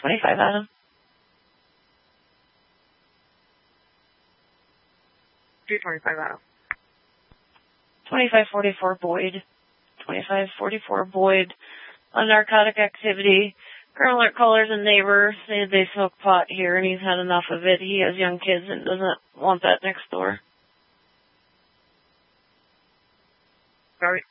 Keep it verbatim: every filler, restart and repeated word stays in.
twenty-five, Adam. three twenty-five, Adam. twenty-five forty-four, Boyd. twenty-five forty-four, Boyd. On narcotic activity. Current alert callers and neighbors say they smoke pot here and he's had enough of it. He has young kids and doesn't want that next door. Sorry.